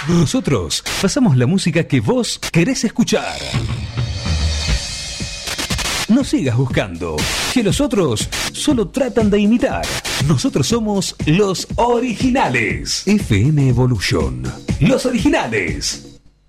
Nosotros pasamos la música que vos querés escuchar. No sigas buscando, que los otros solo tratan de imitar. Nosotros somos los originales. FM Evolution. Los originales.